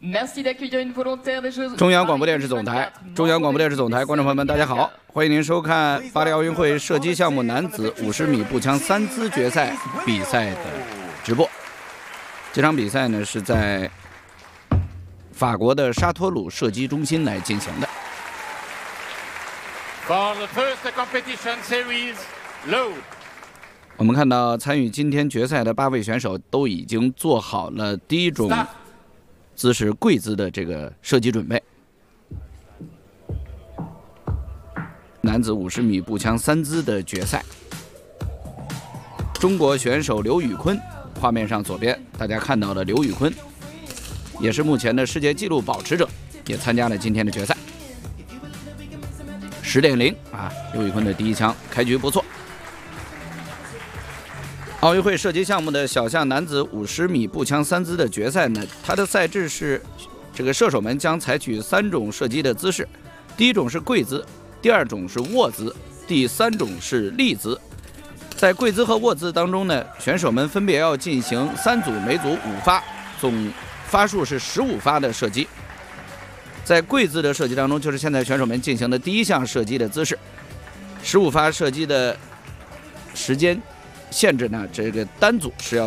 中央广播电视总台，观众朋友们，大家好，欢迎您收看巴黎奥运会射击项目男子50米步枪3姿决赛比赛的直播。这场比赛呢是在法国的沙托鲁射击中心来进行的。 For the first competition series, load. 我们看到参与今天决赛的8位选手都已经做好了第一种姿势跪姿的这个射击准备。男子50米步枪3姿的决赛，中国选手刘宇坤，画面上左边大家看到的刘宇坤，也是目前的世界纪录保持者，也参加了今天的决赛。10.0啊，刘宇坤的第一枪开局不错。奥运会射击项目的小项男子50米步枪3姿的决赛呢，它的赛制是这个射手们将采取3种射击的姿势，第一种是跪姿，第二种是卧姿，第三种是立姿。在跪姿和卧姿当中呢，选手们分别要进行3组，每组5发，总发数是15发的射击。在跪姿的射击当中，就是现在选手们进行的第一项射击的姿势，15发射击的时间限制呢，这个单组是要